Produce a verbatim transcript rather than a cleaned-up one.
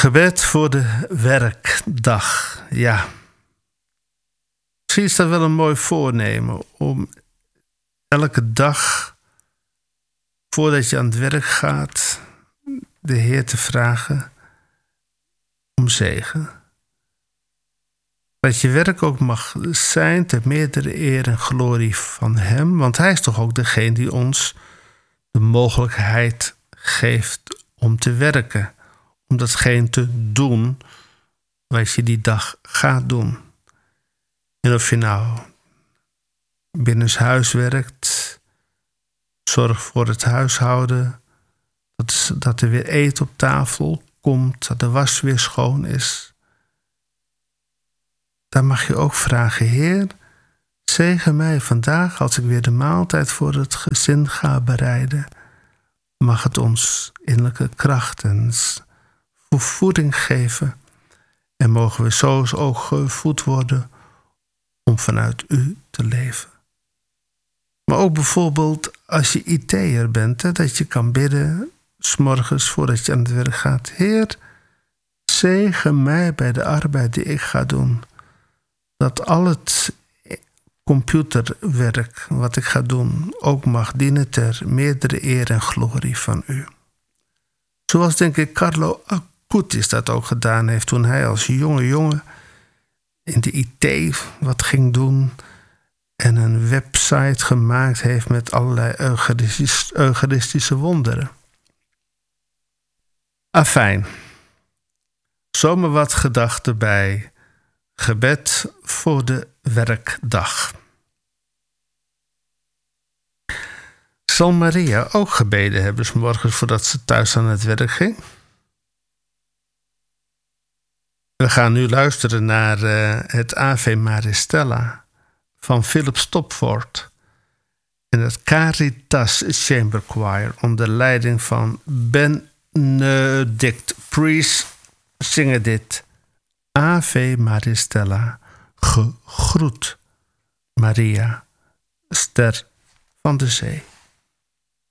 Gebed voor de werkdag. Ja. Misschien is dat wel een mooi voornemen om elke dag, voordat je aan het werk gaat, de Heer te vragen om zegen. Dat je werk ook mag zijn ter meerdere eer en glorie van Hem. Want Hij is toch ook degene die ons de mogelijkheid geeft om te werken. Om datgene te doen wat je die dag gaat doen. En of je nou binnenshuis werkt, zorg voor het huishouden, dat, dat er weer eten op tafel komt, dat de was weer schoon is. Dan mag je ook vragen, Heer, zegen mij vandaag als ik weer de maaltijd voor het gezin ga bereiden. Mag het ons innerlijke kracht en voeding geven. En mogen we zo ook gevoed worden om vanuit u te leven. Maar ook bijvoorbeeld als je I T'er bent, hè, dat je kan bidden 's morgens voordat je aan het werk gaat. Heer, zegen mij bij de arbeid die ik ga doen. Dat al het computerwerk wat ik ga doen ook mag dienen ter meerdere eer en glorie van u. Zoals denk ik Carlo Acutis dat ook gedaan heeft toen hij als jonge jongen in de I T wat ging doen en een website gemaakt heeft met allerlei eucharistische, eucharistische wonderen. Afijn, zomaar wat gedachten bij gebed voor de werkdag. Zal Maria ook gebeden hebben 's morgens voordat ze thuis aan het werk ging? We gaan nu luisteren naar uh, het Ave Maristella van Philip Stopford en het Caritas Chamber Choir onder leiding van Benedict Priest zingen dit Ave Maristella, gegroet Maria, ster van de zee.